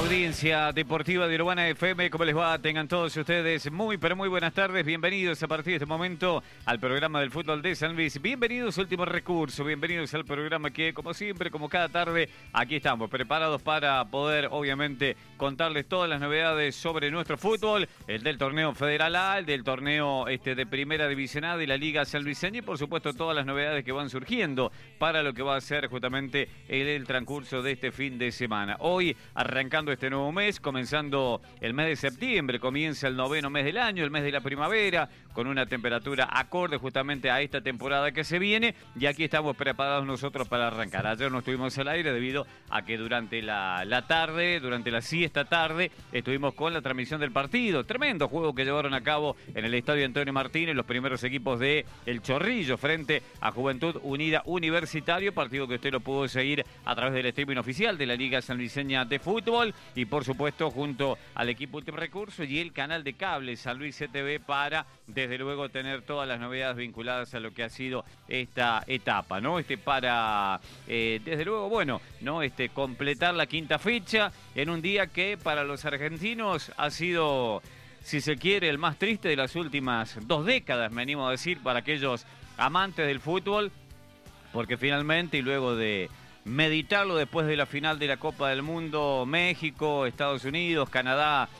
audiencia deportiva de Urbana FM, ¿cómo les va? Tengan todos ustedes muy, pero muy buenas tardes. Bienvenidos a partir de este momento al programa del fútbol de San Luis. Bienvenidos a Último Recurso, bienvenidos al programa que, como siempre, como cada tarde, aquí estamos preparados para poder, obviamente, contarles todas las novedades sobre nuestro fútbol, el del torneo Federal A, el del torneo de Primera División A de la Liga Sanluiseña y, por supuesto, todas las novedades que van surgiendo para lo que va a ser justamente el transcurso de este fin de semana. Hoy, arrancando este nuevo mes, comenzando el mes de septiembre, comienza el 9º mes del año, el mes de la primavera, con una temperatura acorde justamente a esta temporada que se viene, y aquí estamos preparados nosotros para arrancar. Ayer no estuvimos al aire debido a que durante la tarde, durante la siesta tarde, estuvimos con la transmisión del partido. Tremendo juego que llevaron a cabo en el Estadio Antonio Martínez los primeros equipos de El Chorrillo frente a Juventud Unida Universitario, partido que usted lo pudo seguir a través del streaming oficial de la Liga Sanluiseña de Fútbol y, por supuesto, junto al equipo Último Recurso y el canal de cable San Luis CTV para, desde luego, tener todas las novedades vinculadas a lo que ha sido esta etapa, ¿no? Para, desde luego, bueno, ¿no? Completar la quinta fecha en un día que para los argentinos ha sido, si se quiere, el más triste de las últimas 2 décadas, me animo a decir, para aquellos amantes del fútbol, porque finalmente, y luego de meditarlo después de la final de la Copa del Mundo, México, Estados Unidos, Canadá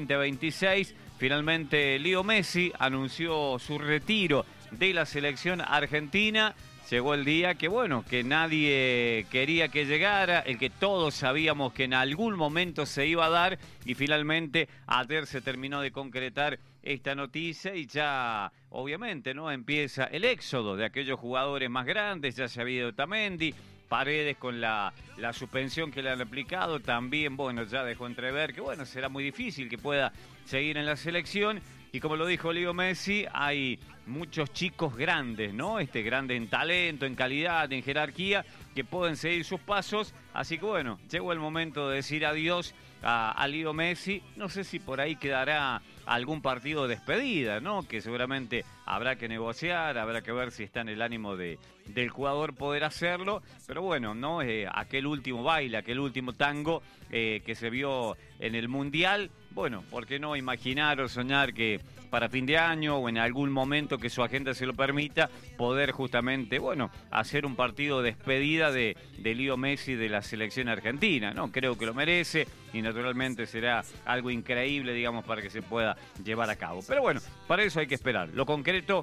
2026, finalmente Leo Messi anunció su retiro de la selección argentina. Llegó el día que, bueno, que nadie quería que llegara, el que todos sabíamos que en algún momento se iba a dar, y finalmente ayer se terminó de concretar esta noticia y ya, obviamente, ¿no? Empieza el éxodo de aquellos jugadores más grandes. Ya se había ido Otamendi, Paredes con la suspensión que le han aplicado, también, bueno, ya dejó entrever que, bueno, será muy difícil que pueda seguir en la selección. Y como lo dijo Leo Messi, hay muchos chicos grandes, ¿no? Grandes en talento, en calidad, en jerarquía, que pueden seguir sus pasos. Así que, bueno, llegó el momento de decir adiós a Leo Messi. No sé si por ahí quedará algún partido de despedida, ¿no? Que seguramente habrá que negociar, habrá que ver si está en el ánimo del jugador poder hacerlo. Pero bueno, ¿no? Aquel último baile, aquel último tango que se vio en el Mundial. Bueno, ¿por qué no imaginar o soñar que para fin de año o en algún momento que su agenda se lo permita, poder justamente, bueno, hacer un partido de despedida de Leo Messi de la selección argentina, ¿no? Creo que lo merece y naturalmente será algo increíble, digamos, para que se pueda llevar a cabo. Pero bueno, para eso hay que esperar. Lo concreto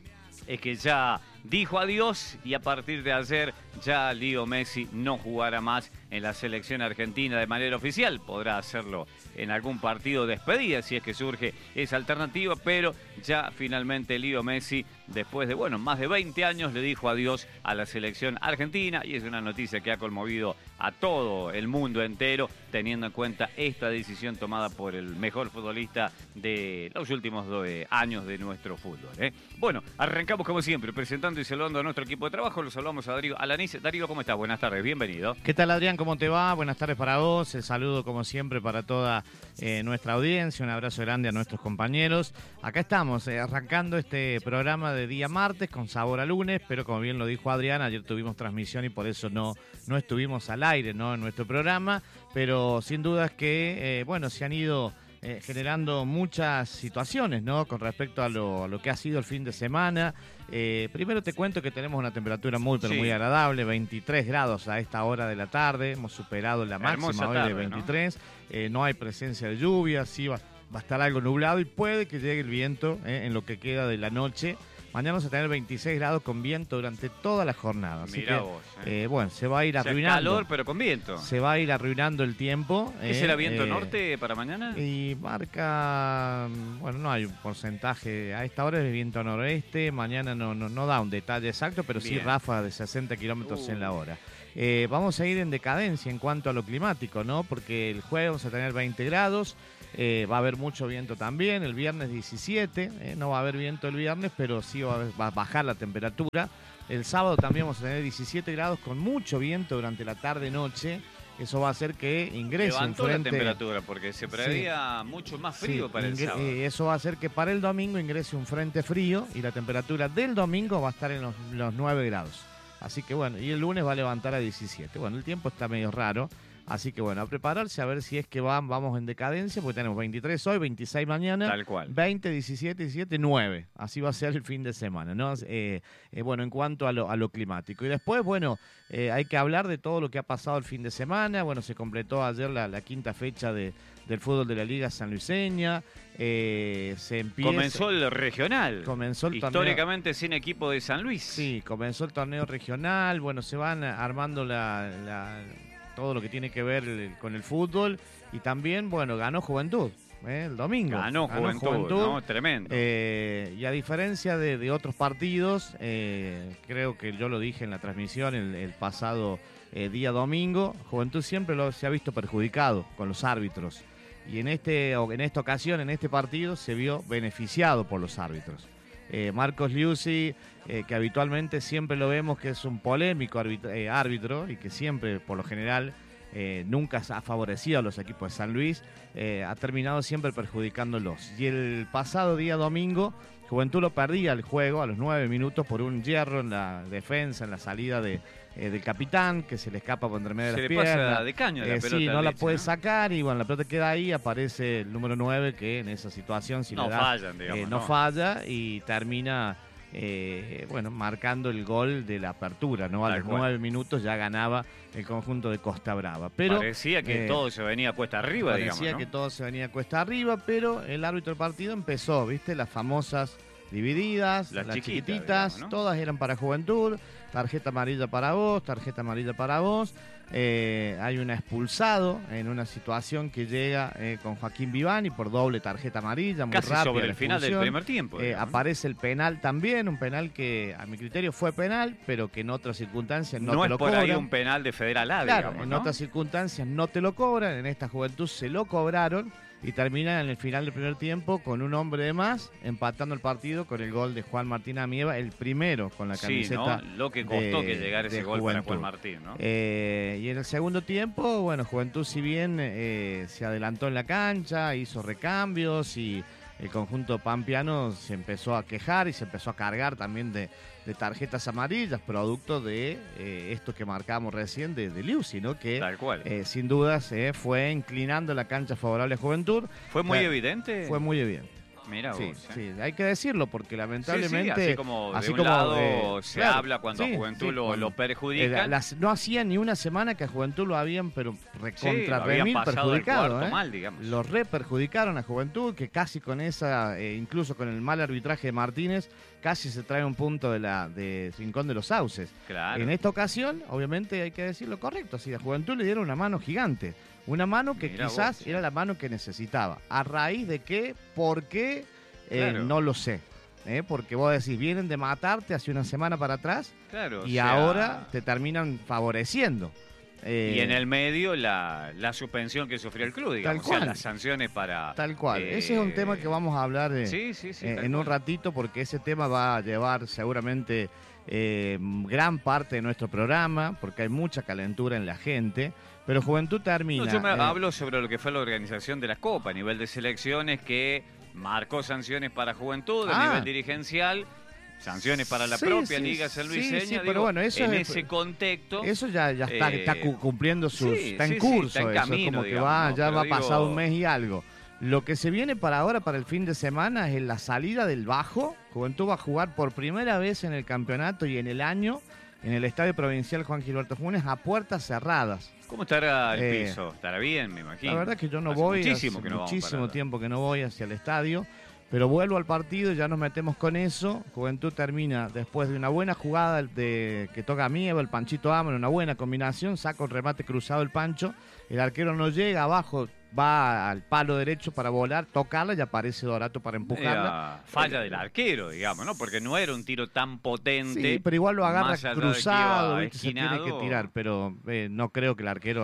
es que ya dijo adiós y a partir de ayer ya Leo Messi no jugará más en la selección argentina de manera oficial. Podrá hacerlo en algún partido de despedida si es que surge esa alternativa, pero ya finalmente Leo Messi, después de, bueno, más de 20 años, le dijo adiós a la selección argentina, y es una noticia que ha conmovido a todo el mundo entero, teniendo en cuenta esta decisión tomada por el mejor futbolista de los últimos 2 años de nuestro fútbol, ¿eh? Bueno, arrancamos como siempre, presentando y saludando a nuestro equipo de trabajo. Los saludamos a Darío Alanís. Darío, ¿cómo estás? Buenas tardes, bienvenido. ¿Qué tal, Adrián? ¿Cómo te va? Buenas tardes para vos. El saludo, como siempre, para toda nuestra audiencia. Un abrazo grande a nuestros compañeros. Acá estamos, arrancando este programa de día martes con sabor a lunes, pero como bien lo dijo Adrián, ayer tuvimos transmisión y por eso no estuvimos al aire, ¿no? En nuestro programa, pero sin dudas que, bueno, se han ido generando muchas situaciones, ¿no? Con respecto a lo que ha sido el fin de semana. Primero te cuento que tenemos una temperatura muy, pero muy agradable, 23 grados a esta hora de la tarde. Hemos superado la máxima hoy de 23. ¿No? No hay presencia de lluvia, sí va a estar algo nublado y puede que llegue el viento en lo que queda de la noche. Mañana vamos a tener 26 grados con viento durante toda la jornada. Así Mirá que, vos. bueno, se va a ir arruinando. Calor, pero con viento. Se va a ir arruinando el tiempo. ¿Qué será viento norte para mañana? Y marca, bueno, no hay un porcentaje. A esta hora es viento noroeste. Mañana no da un detalle exacto, pero Bien. Sí ráfagas de 60 kilómetros en la hora. Vamos a ir en decadencia en cuanto a lo climático, ¿no? Porque el jueves vamos a tener 20 grados. Va a haber mucho viento también, el viernes 17, no va a haber viento el viernes, pero sí va a bajar la temperatura. El sábado también vamos a tener 17 grados con mucho viento durante la tarde-noche. Eso va a hacer que ingrese Levantó un frente... la temperatura porque se preveía mucho más frío para el sábado. Eso va a hacer que para el domingo ingrese un frente frío y la temperatura del domingo va a estar en los 9 grados. Así que bueno, y el lunes va a levantar a 17. Bueno, el tiempo está medio raro. Así que bueno, a prepararse a ver si es que vamos en decadencia, porque tenemos 23 hoy, 26 mañana, Tal cual. 20, 17, 17, 9. Así va a ser el fin de semana, ¿no? Bueno, en cuanto a lo climático. Y después, bueno, hay que hablar de todo lo que ha pasado el fin de semana. Bueno, se completó ayer la quinta fecha del fútbol de la Liga Sanluiseña. Comenzó el regional. Comenzó el históricamente torneo, sin equipo de San Luis. Sí, comenzó el torneo regional. Bueno, se van armando todo lo que tiene que ver con el fútbol. Y también, bueno, ganó Juventud. El domingo. Ganó Juventud, ¿no? Tremendo. Y a diferencia de otros partidos, creo que yo lo dije en la transmisión el pasado día domingo, Juventud siempre se ha visto perjudicado con los árbitros. Y en esta ocasión, en este partido, se vio beneficiado por los árbitros. Marcos Liuzzi, que habitualmente siempre lo vemos que es un polémico árbitro y que siempre, por lo general, nunca ha favorecido a los equipos de San Luis, ha terminado siempre perjudicándolos. Y el pasado día domingo, Juventud lo perdía el juego a los 9 minutos por un hierro en la defensa, en la salida del capitán, que se le escapa por entre medio de las piernas. Se le pasa de caño la pelota. Sí, no la puede sacar y bueno, la pelota queda ahí, aparece el número 9 que en esa situación si no le da, fallan, digamos, no falla y termina marcando el gol de la apertura, ¿no? A los 9 minutos ya ganaba el conjunto de Costa Brava. Pero parecía que todo se venía cuesta arriba, digamos, ¿no? Que todo se venía cuesta arriba, pero el árbitro del partido empezó, ¿viste? Las famosas divididas, las chiquititas, digamos, ¿no? Todas eran para Juventud, tarjeta amarilla para vos, tarjeta amarilla para vos. Hay un expulsado en una situación que llega con Joaquín Vivani por doble tarjeta amarilla, muy casi rápida sobre el final del primer tiempo. Aparece el penal también, un penal que a mi criterio fue penal, pero que en otras circunstancias no te lo cobran. No es por ahí un penal de Federal A, claro, digamos, en ¿no? otras circunstancias no te lo cobran, en esta Juventud se lo cobraron y termina en el final del primer tiempo con un hombre de más, empatando el partido con el gol de Juan Martín Amieva, el primero con la camiseta. Sí, ¿no? Lo que costó que llegara ese gol para Juan Martín, ¿no? Y en el segundo tiempo, bueno, Juventud si bien se adelantó en la cancha, hizo recambios y el conjunto pampeano se empezó a quejar y se empezó a cargar también de tarjetas amarillas, producto de esto que marcamos recién de Liuzzi, ¿no? Que tal cual. Sin dudas fue inclinando la cancha favorable a Juventud. ¿Fue muy evidente? Fue muy evidente. Mira vos, sí, hay que decirlo porque lamentablemente así como de un lado se habla cuando a Juventud lo perjudican. No hacía ni una semana que a Juventud lo habían recontra remil perjudicado. Mal, digamos. Lo perjudicaron a Juventud, que casi con esa, incluso con el mal arbitraje de Martínez, casi se trae un punto de Rincón de los Sauces. Claro. En esta ocasión, obviamente hay que decir lo correcto, a Juventud le dieron una mano gigante. Una mano que quizás era la mano que necesitaba. ¿A raíz de qué? ¿Por qué? Claro. No lo sé. Porque vos decís, vienen de matarte hace una semana para atrás y ahora te terminan favoreciendo. Y en el medio la suspensión que sufrió el club, digamos. Las sanciones para... Tal cual. Ese es un tema que vamos a hablar en un ratito porque ese tema va a llevar seguramente gran parte de nuestro programa porque hay mucha calentura en la gente. Pero Juventud termina... yo hablo sobre lo que fue la organización de la Copa a nivel de selecciones que marcó sanciones para Juventud a nivel dirigencial, sanciones para la propia Liga Sanluiseña. Pero bueno, eso ese contexto... Eso ya está cumpliendo está en curso. Está en camino, como que digamos, ya va pasado un mes y algo. Lo que se viene para ahora, para el fin de semana, es la salida del Bajo. Juventud va a jugar por primera vez en el campeonato y en el año en el Estadio Provincial Juan Gilberto Funes a puertas cerradas. ¿Cómo estará el piso? ¿Estará bien, me imagino? La verdad que yo no voy, muchísimo tiempo que no voy hacia el estadio, pero vuelvo al partido y ya nos metemos con eso. Juventud termina después de una buena jugada que toca a Mieva, el Panchito Amor, una buena combinación, saca un remate cruzado el Pancho, el arquero no llega abajo, va al palo derecho para volar, tocarla y aparece Dorato para empujarla. Falla del arquero, digamos, ¿no? Porque no era un tiro tan potente. Sí, pero igual lo agarra cruzado, se tiene que esquinado. tirar, pero no creo que el arquero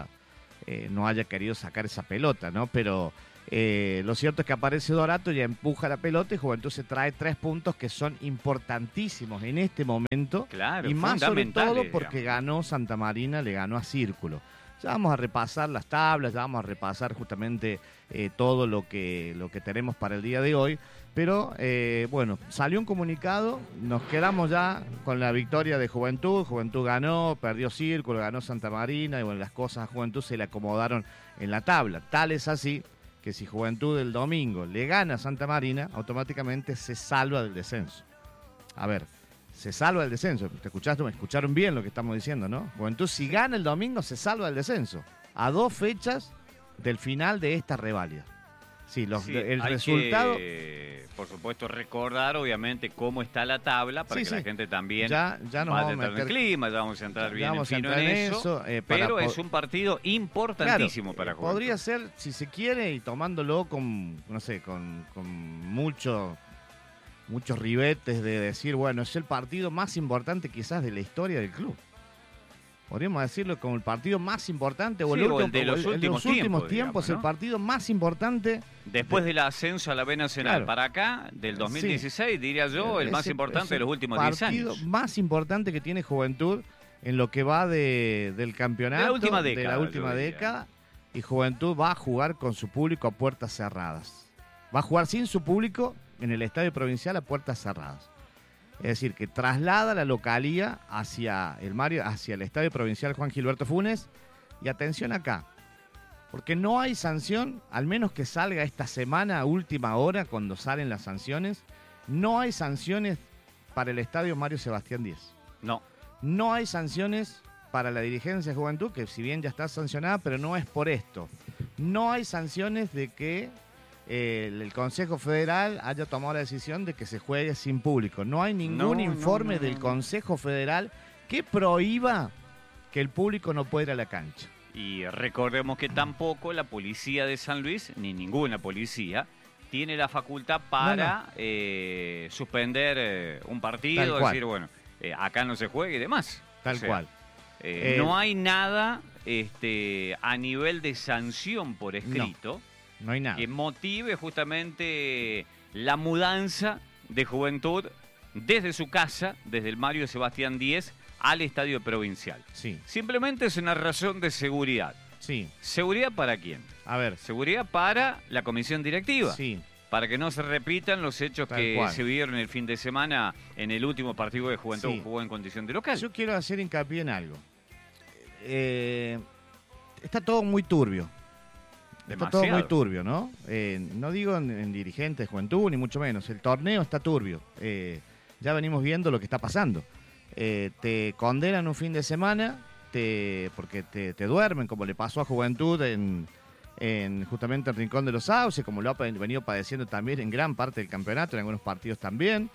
no haya querido sacar esa pelota, ¿no? Pero lo cierto es que aparece Dorato y empuja la pelota y Juventud se trae 3 puntos que son importantísimos en este momento. Claro, y más sobre todo porque ganó Santa Marina, le ganó a Círculo. Ya vamos a repasar las tablas, ya vamos a repasar justamente todo lo que tenemos para el día de hoy. Pero bueno, salió un comunicado, nos quedamos ya con la victoria de Juventud. Juventud ganó, perdió Círculo, ganó Santa Marina y bueno, las cosas a Juventud se le acomodaron en la tabla. Tal es así que si Juventud el domingo le gana a Santa Marina, automáticamente se salva del descenso. A ver, se salva del descenso. ¿Te escuchaste? Me escucharon bien lo que estamos diciendo, ¿no? Juventud si gana el domingo se salva del descenso. A 2 fechas del final de esta reválida. Sí, el resultado... por supuesto, recordar obviamente cómo está la tabla para que la gente también ya nos vaya a entrar en el clima, ya vamos a entrar bien en fino en eso. Pero es un partido importantísimo para Juventud. Podría ser, si se quiere, y tomándolo con, no sé, con muchos ribetes de decir, bueno, es el partido más importante quizás de la historia del club. Podríamos decirlo como el partido más importante o el de los últimos tiempos, digamos, ¿no? El partido más importante. Después del ascenso a la B Nacional, claro, para acá, del 2016, diría yo, el más importante de los últimos 10 años. El partido más importante que tiene Juventud en lo que va del campeonato, de la última década. Y Juventud va a jugar con su público a puertas cerradas. Va a jugar sin su público en el Estadio Provincial a puertas cerradas. Es decir, que traslada la localía hacia el Estadio Provincial Juan Gilberto Funes. Y atención acá, porque no hay sanción, al menos que salga esta semana a última hora, cuando salen las sanciones, no hay sanciones para el Estadio Mario Sebastián Díez. No. No hay sanciones para la dirigencia de Juventud, que si bien ya está sancionada, pero no es por esto. No hay sanciones de que el Consejo Federal haya tomado la decisión de que se juegue sin público. No hay ningún informe del Consejo Federal que prohíba que el público no pueda ir a la cancha. Y recordemos que tampoco la policía de San Luis, ni ninguna policía, tiene la facultad para suspender un partido, decir, bueno, acá no se juegue y demás. Tal cual. No hay nada a nivel de sanción por escrito. No hay nada que motive justamente la mudanza de Juventud desde su casa, desde el Mario Sebastián Díez, al Estadio Provincial. Sí. Simplemente es una razón de seguridad. Sí. ¿Seguridad para quién? A ver. Seguridad para la comisión directiva. Sí. Para que no se repitan los hechos se vivieron el fin de semana en el último partido de Juventud que jugó en condición de local. Yo quiero hacer hincapié en algo. Está todo muy turbio. Está todo muy turbio, ¿no? No digo en dirigentes de Juventud, ni mucho menos. El torneo está turbio. Ya venimos viendo lo que está pasando. Te condenan un fin de semana porque te duermen, como le pasó a Juventud justamente en Rincón de los Sauces, como lo ha venido padeciendo también en gran parte del campeonato, en algunos partidos también.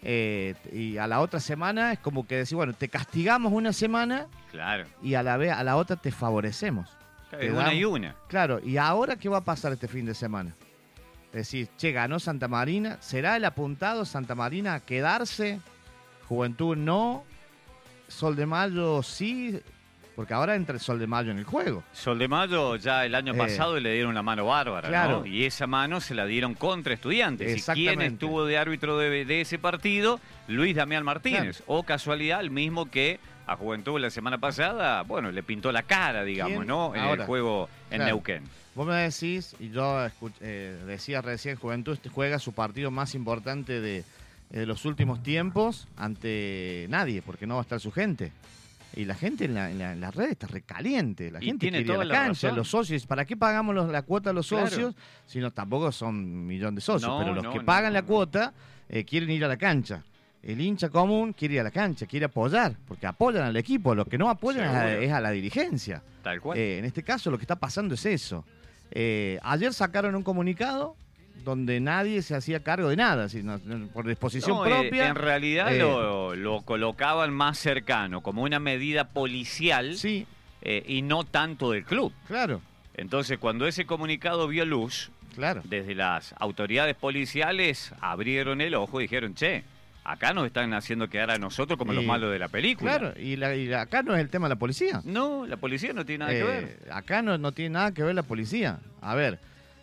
Y a la otra semana es como que decir, bueno, te castigamos una semana, claro, y a la otra te favorecemos. Una y una. Claro, ¿y ahora qué va a pasar este fin de semana? Decís, che, ganó Santa Marina, ¿será el apuntado Santa Marina a quedarse? Juventud no, Sol de Mayo sí, porque ahora entra el Sol de Mayo en el juego. Sol de Mayo ya el año pasado le dieron una mano bárbara, claro, ¿no? Y esa mano se la dieron contra Estudiantes. ¿Y quién estuvo de árbitro de ese partido? Luis Damián Martínez. Claro. O casualidad, el mismo que a Juventud la semana pasada, bueno, le pintó la cara, digamos, ¿no? En el juego en Neuquén. Vos me decís, y yo decía recién, Juventud juega su partido más importante de los últimos tiempos ante nadie, porque no va a estar su gente. Y la gente en la red está recaliente. La gente quiere ir a la cancha, los socios. ¿Para qué pagamos la cuota a los socios? Si no, tampoco son 1 millón de socios, pero los que pagan la cuota quieren ir a la cancha. El hincha común quiere ir a la cancha, quiere apoyar, porque apoyan al equipo. Lo que no apoyan es a la dirigencia. Tal cual. En este caso lo que está pasando es eso. Ayer sacaron un comunicado donde nadie se hacía cargo de nada, sino por disposición propia. En realidad lo colocaban más cercano, como una medida policial, sí, y no tanto del club. Claro. Entonces, cuando ese comunicado vio luz, claro, desde las autoridades policiales abrieron el ojo y dijeron, che, acá nos están haciendo quedar a nosotros como los malos de la película. Claro, y acá no es el tema de la policía. No, la policía no tiene nada que ver. Acá no tiene nada que ver la policía. A ver,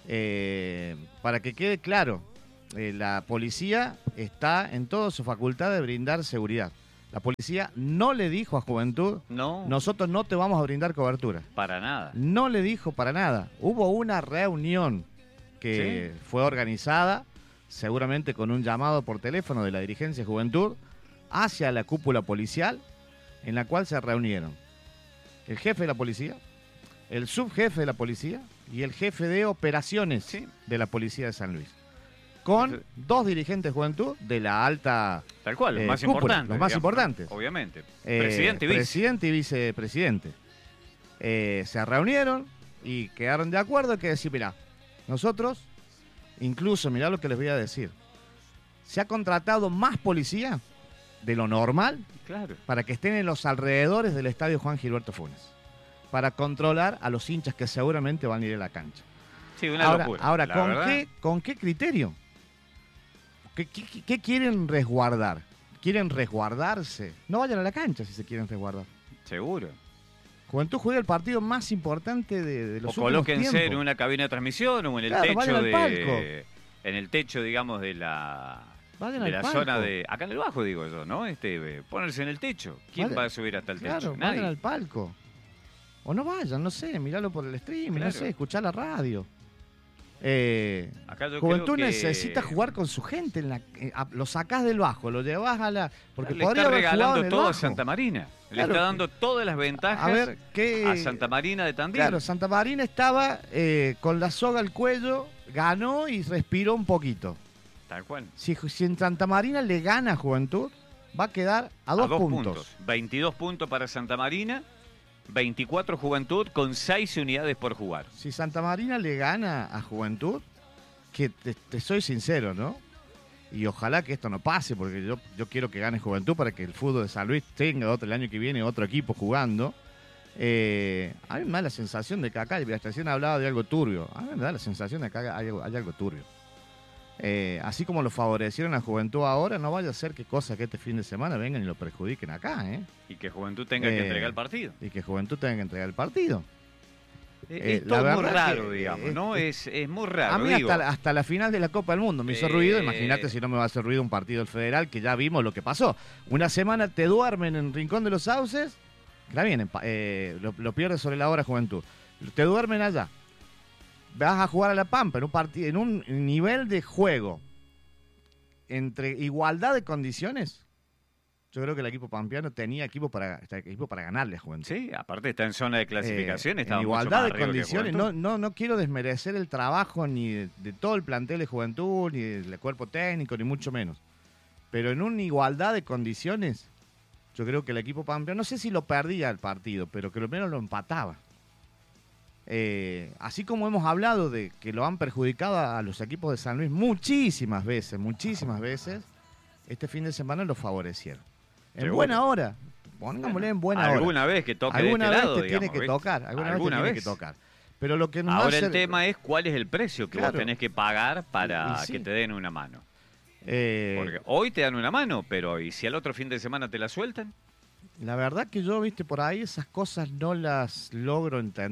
para que quede claro, la policía está en toda su facultad de brindar seguridad. La policía no le dijo a Juventud, No, nosotros no te vamos a brindar cobertura. para nada. No le dijo para nada. Hubo una reunión que fue organizada, seguramente con un llamado por teléfono de la dirigencia de Juventud, hacia la cúpula policial, en la cual se reunieron el jefe de la policía, el subjefe de la policía y el jefe de operaciones Sí. de la policía de San Luis. Con dos dirigentes de Juventud de la alta Tal cual, los más cúpula, importantes. los más digamos, importantes. Obviamente. Presidente y vice. Presidente y vicepresidente. Se reunieron y quedaron de acuerdo que decir, mirá, nosotros, incluso, mirá lo que les voy a decir, se ha contratado más policía de lo normal Claro. para que estén en los alrededores del estadio Juan Gilberto Funes, para controlar a los hinchas que seguramente van a ir a la cancha. Sí, una Ahora, locura. la verdad. ¿con qué criterio? ¿Qué quieren resguardar? ¿Quieren resguardarse? No vayan a la cancha si se quieren resguardar. Seguro. Juventud juega el partido más importante de los O últimos colóquense tiempos. en una cabina de transmisión o en el Claro, vayan techo al palco. en el techo, digamos, de la Vayan de al la palco. zona de acá en el bajo, digo yo, ¿no? Ponerse en el techo. ¿Quién Vayan- va a subir hasta el techo? Claro, Nadie. vayan al palco. O no vayan, no sé, miralo por el stream, Claro. no sé, escuchar la radio. Acá yo Juventud creo que necesita jugar con su gente. Lo sacás del bajo, lo llevás a la... Porque le podría está haber jugado en regalando el todo a bajo. Santa Marina. Le Claro. está dando todas las ventajas A ver, ¿qué...? a Santa Marina de Tandil. Claro, Santa Marina estaba con la soga al cuello, ganó y respiró un poquito. Tal cual. Si en Santa Marina le gana a Juventud, va a quedar a dos puntos. 22 puntos para Santa Marina, 24 Juventud con 6 unidades por jugar. Si Santa Marina le gana a Juventud, que te soy sincero, ¿no? Y ojalá que esto no pase, porque yo quiero que gane Juventud para que el fútbol de San Luis tenga el año que viene otro equipo jugando. A mí me da la sensación de que acá, la estación hablaba de algo turbio. A mí me da la sensación de que acá hay algo turbio. Así como lo favorecieron a Juventud ahora, no vaya a ser que cosas que este fin de semana vengan y lo perjudiquen acá, ¿eh? Y que Juventud tenga que entregar el partido. Y que Juventud tenga que entregar el partido. Es la todo muy verdad raro, que, digamos, ¿no? Es muy raro. A mí digo. hasta la final de la Copa del Mundo me hizo ruido. Imagínate si no me va a hacer ruido un partido del Federal, que ya vimos lo que pasó. Una semana te duermen en Rincón de los Sauces, está bien, lo pierdes sobre la hora Juventud. Te duermen allá. Vas a jugar a La Pampa en un nivel de juego entre igualdad de condiciones. Yo creo que el equipo pampeano tenía equipo para ganarle a Juventud. Sí, aparte está en zona de clasificación, En estaba igualdad mucho más de arriba que condiciones. Juventud. No quiero desmerecer el trabajo ni de todo el plantel de Juventud, ni del cuerpo técnico, ni mucho menos. Pero en una igualdad de condiciones, yo creo que el equipo pampeano, no sé si lo perdía el partido, pero que lo menos lo empataba. Así como hemos hablado de que lo han perjudicado a los equipos de San Luis muchísimas veces, este fin de semana lo favorecieron. En Seguro. buena hora, pongámosle en buena hora. Alguna vez que toque Alguna de vez este lado, te tiene digamos, que ¿viste? tocar, alguna vez te tiene que tocar. Pero lo que nos Ahora hace- el tema es cuál es el precio que Claro. vos tenés que pagar para Y sí. que te den una mano. eh, Porque hoy te dan una mano, pero ¿y si al otro fin de semana te la sueltan? la verdad que yo, viste, por ahí esas cosas no las logro entender.